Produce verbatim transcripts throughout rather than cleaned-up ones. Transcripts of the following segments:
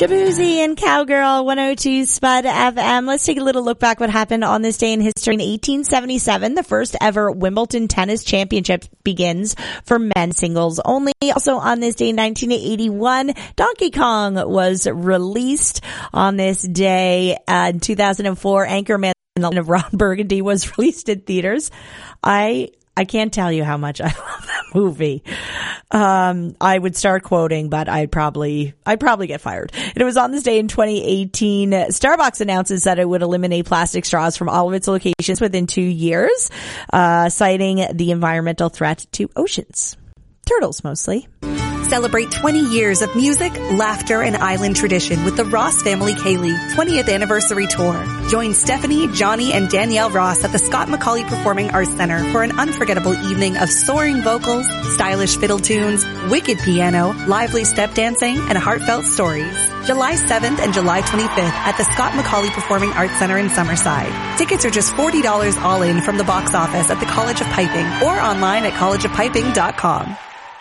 Shaboozey and Cowgirl, one oh two Spud F M. Let's take a little look back what happened on this day in history. In eighteen seventy-seven, the first ever Wimbledon Tennis Championship begins for men's singles only. Also on this day in nineteen eighty-one, Donkey Kong was released. On this day uh, in two thousand four, Anchorman of Ron Burgundy was released in theaters. I I can't tell you how much I love that movie. Um, I would start quoting, but I'd probably, I'd probably get fired. And it was on this day in twenty eighteen. Starbucks announces that it would eliminate plastic straws from all of its locations within two years, uh, citing the environmental threat to oceans. Turtles, mostly. Celebrate twenty years of music, laughter, and island tradition with the Ross Family Kaylee twentieth Anniversary Tour. Join Stephanie, Johnny, and Danielle Ross at the Scott McCauley Performing Arts Center for an unforgettable evening of soaring vocals, stylish fiddle tunes, wicked piano, lively step dancing, and heartfelt stories. July seventh and July twenty-fifth at the Scott McCauley Performing Arts Center in Summerside. Tickets are just forty dollars all in from the box office at the College of Piping or online at college of piping dot com.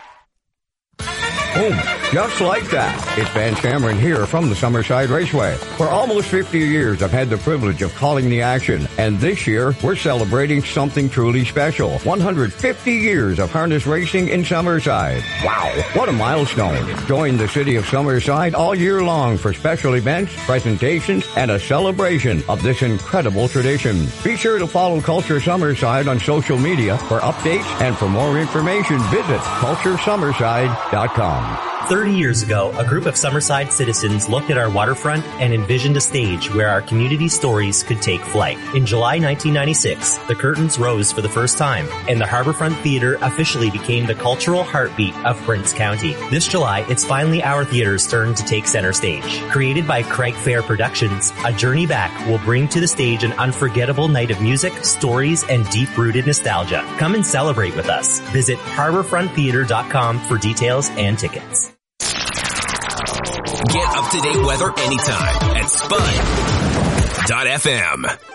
Boom. Just like that. It's Vance Cameron here from the Summerside Raceway. For almost fifty years, I've had the privilege of calling the action. And this year, we're celebrating something truly special. one hundred fifty years of harness racing in Summerside. Wow. What a milestone. Join the city of Summerside all year long for special events, presentations, and a celebration of this incredible tradition. Be sure to follow Culture Summerside on social media for updates, and for more information, visit culture summerside dot com. thirty years ago, a group of Summerside citizens looked at our waterfront and envisioned a stage where our community stories could take flight. In July nineteen ninety-six, the curtains rose for the first time, and the Harborfront Theater officially became the cultural heartbeat of Prince County. This July, it's finally our theater's turn to take center stage. Created by Craig Fair Productions, A Journey Back will bring to the stage an unforgettable night of music, stories, and deep-rooted nostalgia. Come and celebrate with us. Visit harborfront theater dot com for details and tickets. Get up-to-date weather anytime at spud dot f m.